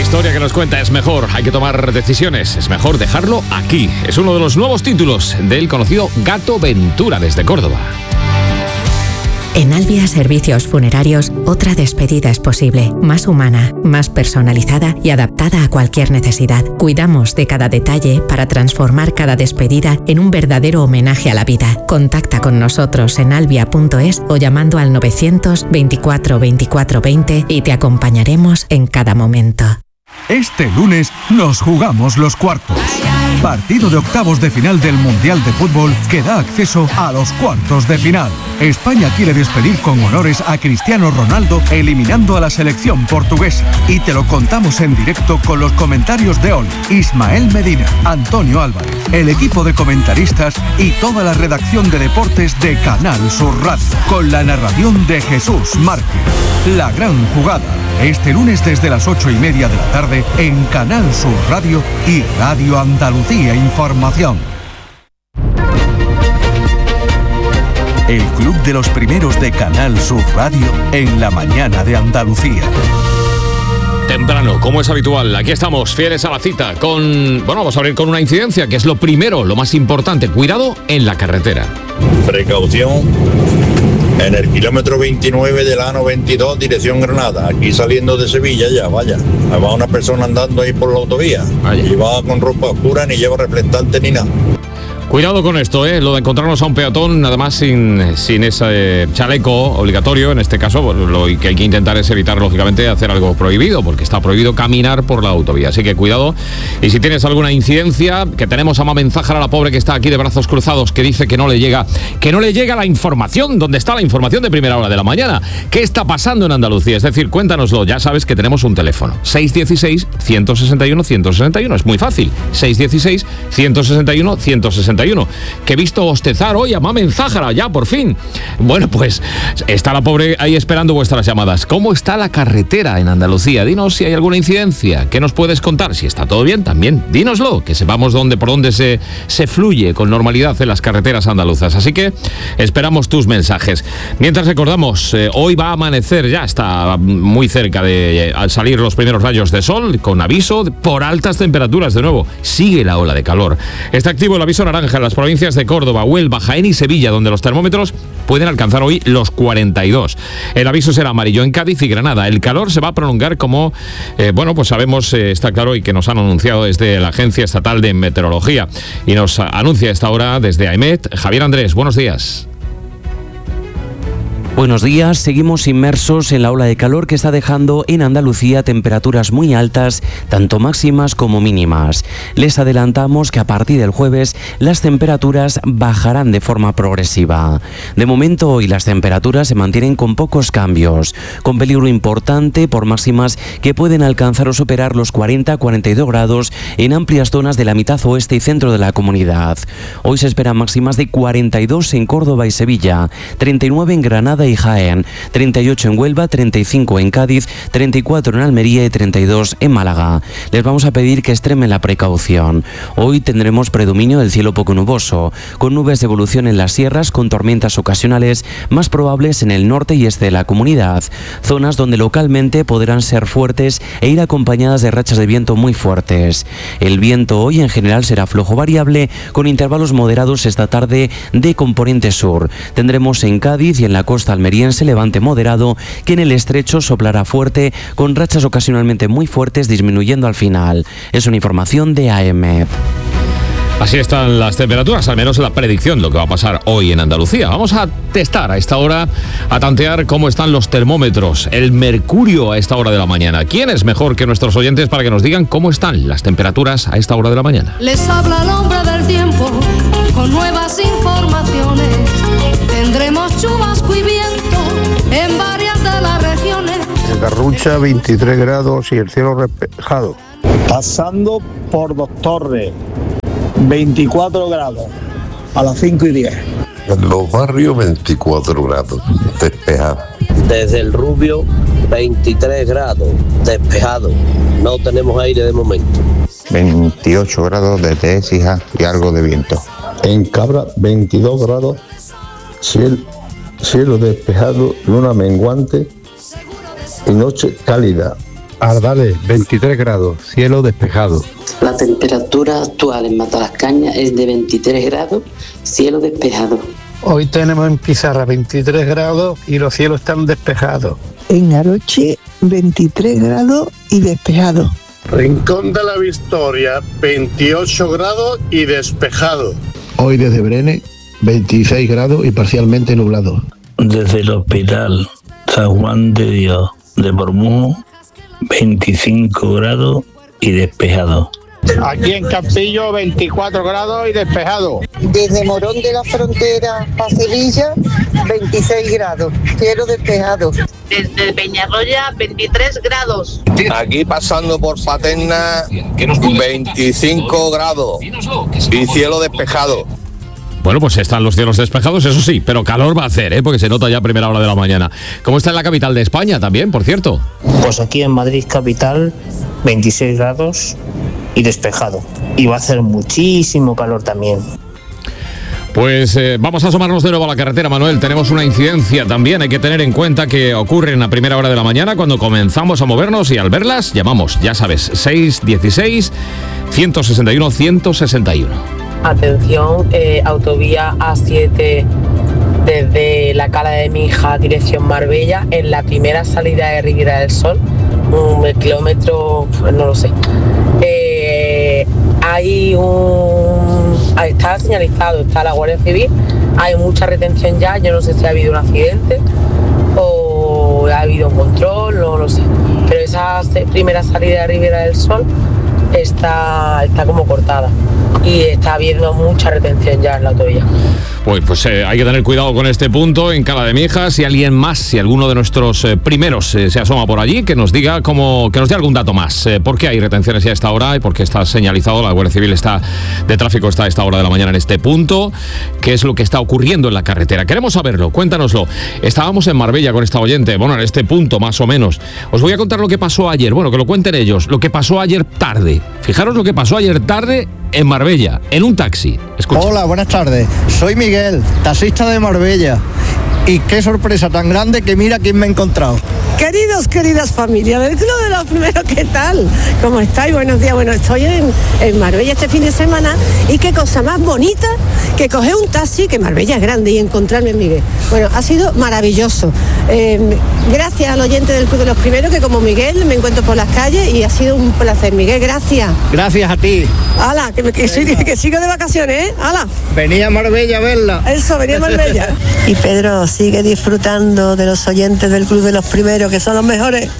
historia que nos cuenta es mejor, hay que tomar decisiones, es mejor dejarlo aquí. Es uno de los nuevos títulos del conocido Gato Ventura desde Córdoba. En Albia Servicios Funerarios, otra despedida es posible, más humana, más personalizada y adaptada a cualquier necesidad. Cuidamos de cada detalle para transformar cada despedida en un verdadero homenaje a la vida. Contacta con nosotros en albia.es o llamando al 900 24 24 20 y te acompañaremos en cada momento. Este lunes nos jugamos los cuartos. Partido de octavos de final del Mundial de Fútbol que da acceso a los cuartos de final. España quiere despedir con honores a Cristiano Ronaldo eliminando a la selección portuguesa. Y te lo contamos en directo con los comentarios de Oli, Ismael Medina, Antonio Álvarez, el equipo de comentaristas y toda la redacción de deportes de Canal Sur Radio. Con la narración de Jesús Márquez. La gran jugada. Este lunes desde las 8:30 de la tarde en Canal Sur Radio y Radio Andalucía Información. El Club de los Primeros de Canal Sur Radio en la mañana de Andalucía. Temprano, como es habitual, aquí estamos, fieles a la cita, vamos a abrir con una incidencia, que es lo primero, lo más importante, cuidado en la carretera. Precaución en el kilómetro 29 de la A92, dirección Granada, aquí saliendo de Sevilla ya, vaya. Va una persona andando ahí por la autovía, y va con ropa oscura, ni lleva reflectante ni nada. Cuidado con esto, lo de encontrarnos a un peatón, además sin ese chaleco obligatorio. En este caso, lo que hay que intentar es evitar, lógicamente, hacer algo prohibido, porque está prohibido caminar por la autovía. Así que cuidado. Y si tienes alguna incidencia, que tenemos a Mamen Zájara, la pobre que está aquí de brazos cruzados, que dice que no le llega la información. ¿Dónde está la información de primera hora de la mañana? ¿Qué está pasando en Andalucía? Es decir, cuéntanoslo. Ya sabes que tenemos un teléfono. 616-161-161. Es muy fácil. 616-161-161. Que he visto bostezar hoy a Mamen Zájara, ya por fin. Bueno, pues está la pobre ahí esperando vuestras llamadas. ¿Cómo está la carretera en Andalucía? Dinos si hay alguna incidencia. ¿Qué nos puedes contar? Si está todo bien, también dínoslo, que sepamos por dónde se fluye con normalidad en las carreteras andaluzas. Así que esperamos tus mensajes. Mientras recordamos, hoy va a amanecer, ya está muy cerca de al salir los primeros rayos de sol, con aviso por altas temperaturas de nuevo. Sigue la ola de calor. Está activo el aviso naranja en las provincias de Córdoba, Huelva, Jaén y Sevilla, donde los termómetros pueden alcanzar hoy los 42. El aviso será amarillo en Cádiz y Granada. El calor se va a prolongar como, pues sabemos, está claro, y que nos han anunciado desde la Agencia Estatal de Meteorología. Y nos anuncia a esta hora desde AEMET, Javier Andrés, buenos días. Buenos días, seguimos inmersos en la ola de calor que está dejando en Andalucía temperaturas muy altas, tanto máximas como mínimas. Les adelantamos que a partir del jueves las temperaturas bajarán de forma progresiva. De momento hoy las temperaturas se mantienen con pocos cambios, con peligro importante por máximas que pueden alcanzar o superar los 40-42 grados en amplias zonas de la mitad oeste y centro de la comunidad. Hoy se esperan máximas de 42 en Córdoba y Sevilla, 39 en Granada y Jaén, 38 en Huelva, 35 en Cádiz, 34 en Almería y 32 en Málaga. Les vamos a pedir que extremen la precaución. Hoy tendremos predominio del cielo poco nuboso, con nubes de evolución en las sierras, con tormentas ocasionales más probables en el norte y este de la comunidad, zonas donde localmente podrán ser fuertes e ir acompañadas de rachas de viento muy fuertes. El viento hoy en general será flojo variable, con intervalos moderados esta tarde de componente sur. Tendremos en Cádiz y en la costa almeriense levante moderado, que en el estrecho soplará fuerte, con rachas ocasionalmente muy fuertes disminuyendo al final. Es una información de AEMET. Así están las temperaturas, al menos la predicción, lo que va a pasar hoy en Andalucía. Vamos a testar a esta hora, a tantear cómo están los termómetros, el mercurio a esta hora de la mañana. ¿Quién es mejor que nuestros oyentes para que nos digan cómo están las temperaturas a esta hora de la mañana? Les habla el hombre del tiempo con nuevas informaciones. Tendremos chubasco y viento en varias de las regiones. En Garrucha 23 grados y el cielo despejado. Pasando por Dos Torres, 24 grados a las 5:10. En los barrios 24 grados, despejado. Desde el Rubio 23 grados, despejado. No tenemos aire de momento. 28 grados desde Écija y algo de viento. En Cabra 22 grados, cielo despejado, luna menguante y noche cálida. Ardales, 23 grados, cielo despejado. La temperatura actual en Matalascaña es de 23 grados, cielo despejado. Hoy tenemos en Pizarra 23 grados y los cielos están despejados. En Aroche, 23 grados y despejado. Rincón de la Victoria, 28 grados y despejado. Hoy desde Brene, 26 grados y parcialmente nublado. Desde el Hospital San Juan de Dios de Bormujos, 25 grados y despejado. Aquí en Campillo, 24 grados y despejado. Desde Morón de la Frontera a Sevilla, 26 grados, cielo despejado. Desde Peñarroya, 23 grados. Aquí pasando por Paterna, 25 grados y cielo despejado. Bueno, pues están los cielos despejados, eso sí, pero calor va a hacer, porque se nota ya a primera hora de la mañana. ¿Cómo está en la capital de España también, por cierto? Pues aquí en Madrid capital, 26 grados y despejado. Y va a hacer muchísimo calor también. Pues vamos a asomarnos de nuevo a la carretera, Manuel. Tenemos una incidencia también. Hay que tener en cuenta que ocurren a primera hora de la mañana cuando comenzamos a movernos y al verlas llamamos, ya sabes, 616 161 161. Atención, autovía A7 desde la Cala de Mija, dirección Marbella, en la primera salida de Riviera del Sol, un kilómetro, no lo sé. Está señalizado, está la Guardia Civil, hay mucha retención ya, yo no sé si ha habido un accidente o ha habido un control, no lo sé. Pero esa primera salida de Riviera del Sol está como cortada y está habiendo mucha retención ya en la autovía. Pues hay que tener cuidado con este punto en Cala de Mija. Si alguien más, si alguno de nuestros primeros se asoma por allí, que nos diga que nos dé algún dato más. ¿Por qué hay retenciones ya a esta hora y por qué está señalizado? La Guardia Civil de tráfico está a esta hora de la mañana en este punto. ¿Qué es lo que está ocurriendo en la carretera? Queremos saberlo, cuéntanoslo. Estábamos en Marbella con esta oyente, bueno, en este punto más o menos. Os voy a contar lo que pasó ayer, bueno, que lo cuenten ellos, lo que pasó ayer tarde. Fijaros lo que pasó ayer tarde en Marbella, en un taxi. Escucha. Hola, buenas tardes. Soy Miguel, taxista de Marbella. Y qué sorpresa tan grande que mira quién me he encontrado. Queridas familias del Club de los Primeros, ¿qué tal? ¿Cómo estáis? Buenos días. Bueno, estoy en Marbella este fin de semana y qué cosa más bonita que coger un taxi, que Marbella es grande, y encontrarme en Miguel. Bueno, ha sido maravilloso. Gracias al oyente del Club de los Primeros, que como Miguel me encuentro por las calles y ha sido un placer. Miguel, gracias. Gracias a ti. ¡Hala! Que sigo de vacaciones, ¿eh? ¡Hala! Venía a Marbella a verla. Eso, venía a Marbella. Y Pedro, sigue disfrutando de los oyentes del Club de los Primeros, que son los mejores.